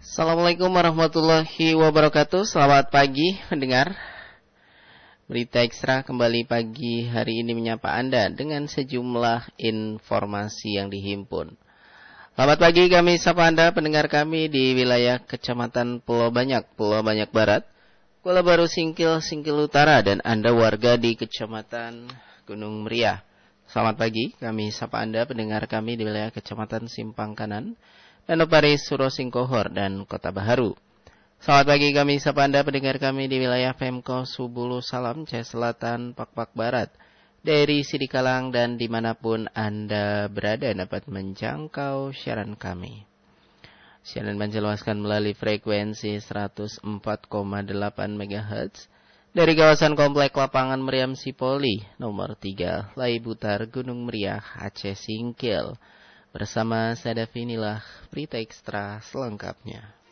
Assalamualaikum warahmatullahi wabarakatuh. Selamat pagi pendengar. Berita Ekstra kembali pagi hari ini menyapa Anda dengan sejumlah informasi yang dihimpun. Selamat pagi, kami sapa Anda pendengar kami di wilayah Kecamatan Pulau Banyak Barat, Kuala Baru Singkil Utara, dan Anda warga di Kecamatan Gunung Meriah. Selamat pagi, kami sapa Anda pendengar kami di wilayah Kecamatan Simpang Kanan, Danopari, Suro Singkohor, dan Kota Baharu. Selamat pagi, kami sapa Anda pendengar kami di wilayah Pemko Subulu Salam, Aceh Selatan, Pakpak Barat, dari Sidikalang, dan dimanapun Anda berada dapat menjangkau siaran kami. Siaran dijelaskan melalui frekuensi 104,8 MHz dari kawasan Komplek Lapangan Meriam Sipoli, nomor 3, Laibutar, Gunung Meriah, Aceh Singkil. Bersama saya Davi, inilah Berita Ekstra selengkapnya.